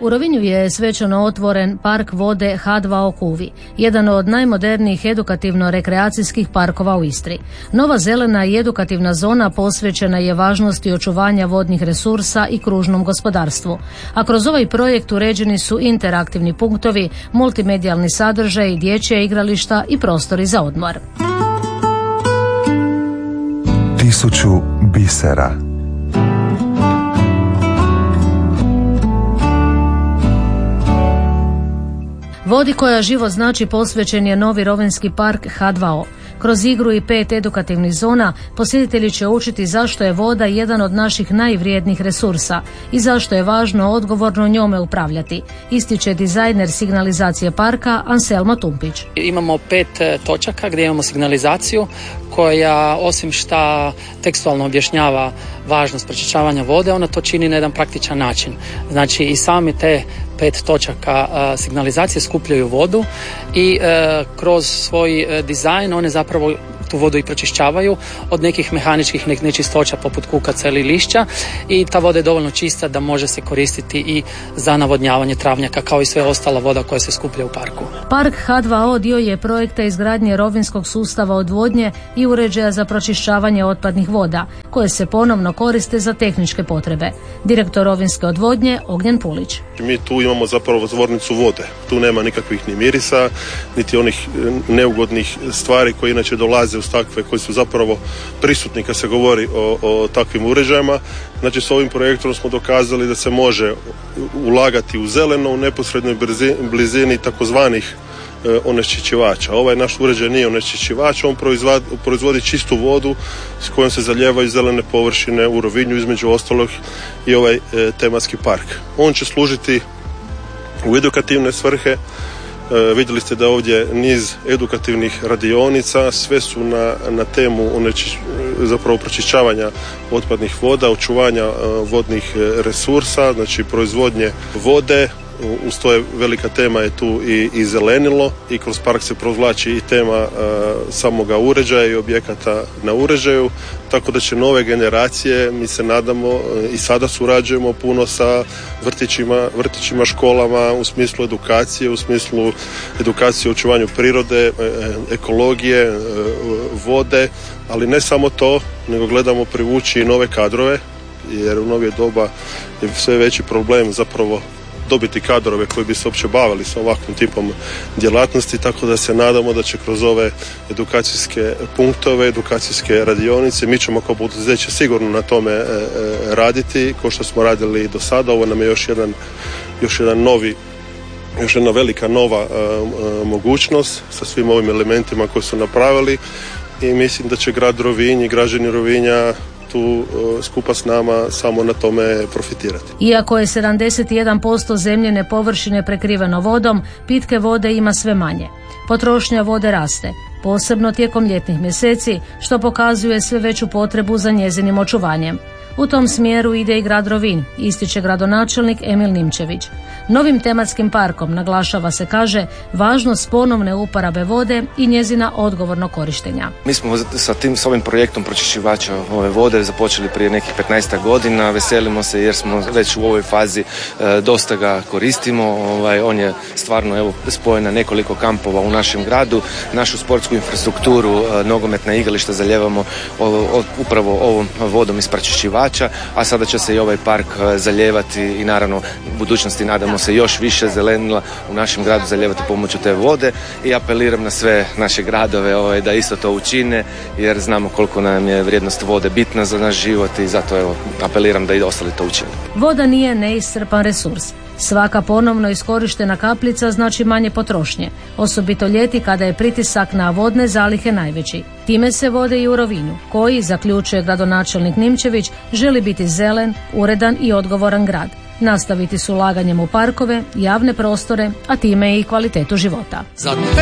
U Rovinju je svečano otvoren park vode H2O Kuvi, jedan od najmodernijih edukativno-rekreacijskih parkova u Istri. Nova zelena i edukativna zona posvećena je važnosti očuvanja vodnih resursa i kružnom gospodarstvu, a kroz ovaj projekt uređeni su interaktivni punktovi, multimedijalni sadržaj, dječja igrališta i prostori za odmor. 1000 bisera. Vodi koja život znači posvećen je novi rovinjski park H2O. Kroz igru i 5 edukativnih zona posjetitelji će učiti zašto je voda jedan od naših najvrijednijih resursa i zašto je važno odgovorno njome upravljati, ističe dizajner signalizacije parka Anselmo Tumpić. Imamo 5 točaka gdje imamo signalizaciju koja osim što tekstualno objašnjava važnost pročišćavanja vode, ona to čini na jedan praktičan način. Znači i sami te 5 točaka signalizacije skupljaju vodu i kroz svoj dizajn one zapravo tu vodu i pročišćavaju od nekih mehaničkih nečistoća poput kukaca ili lišća i ta voda je dovoljno čista da može se koristiti i za navodnjavanje travnjaka kao i sve ostala voda koja se skuplja u parku. Park H2O dio je projekta izgradnje rovinjskog sustava odvodnje i uređaja za pročišćavanje otpadnih voda koje se ponovno koriste za tehničke potrebe. Direktor rovinjske odvodnje Ognjen Pulić. Mi tu imamo zapravo zvornicu vode. Tu nema nikakvih ni mirisa, niti onih neugodnih stvari koje inače dolaze uz takve, koji su zapravo prisutni kad se govori o takvim uređajima. Znači s ovim projektom smo dokazali da se može ulagati u zeleno u neposrednoj blizini takozvanih onečišćivača. Ovaj naš uređaj nije onečišćivač, on proizvodi čistu vodu s kojom se zalijevaju zelene površine u Rovinju, između ostalog i ovaj tematski park. On će služiti u edukativne svrhe. Vidjeli ste da ovdje niz edukativnih radionica, sve su na temu zapravo pročišćavanja otpadnih voda, očuvanja vodnih resursa, znači proizvodnje vode. Uz to je velika tema je tu i zelenilo i kroz park se provlači i tema samoga uređaja i objekata na uređaju, tako da će nove generacije, mi se nadamo i sada surađujemo puno sa vrtićima, školama u smislu edukacije, u smislu edukacije o očuvanju prirode, ekologije, vode, ali ne samo to, nego gledamo privući i nove kadrove, jer u novije doba je sve veći problem zapravo dobiti kadrove koji bi se uopće bavili sa ovakvim tipom djelatnosti, tako da se nadamo da će kroz ove edukacijske punktove, edukacijske radionice, mi ćemo kao poduzeće sigurno na tome raditi, kao što smo radili do sada. Ovo nam je još jedna velika nova mogućnost sa svim ovim elementima koje su napravili i mislim da će grad Rovinj i građani Rovinja tu skupa s nama samo na tome profitirati. Iako je 71% zemljine površine prekriveno vodom, pitke vode ima sve manje. Potrošnja vode raste, posebno tijekom ljetnih mjeseci, što pokazuje sve veću potrebu za njezinim očuvanjem. U tom smjeru ide i grad Rovinj, ističe gradonačelnik Emil Nimčević. Novim tematskim parkom, naglašava se, kaže, važnost ponovne uporabe vode i njezina odgovorno korištenja. Mi smo s ovim projektom pročišćivača ove vode započeli prije nekih 15 godina. Veselimo se jer smo već u ovoj fazi, dosta ga koristimo. On je stvarno spojen na nekoliko kampova u našem gradu. Našu sportsku infrastrukturu, nogometna igrališta zalijevamo upravo ovom vodom iz pročišćivača, a sada će se i ovaj park zalijevati i naravno u budućnosti nadamo se još više zelenila u našem gradu zalijevati pomoću te vode i apeliram na sve naše gradove da isto to učine jer znamo koliko nam je vrijednost vode bitna za naš život i zato apeliram da i ostali to učine. Voda nije neiscrpan resurs. Svaka ponovno iskorištena kapljica znači manje potrošnje, osobito ljeti kada je pritisak na vodne zalihe najveći. Time se vode i u Rovinju, koji, zaključuje gradonačelnik Nimčević, želi biti zelen, uredan i odgovoran grad. Nastaviti s ulaganjem u parkove, javne prostore, a time i kvalitetu života.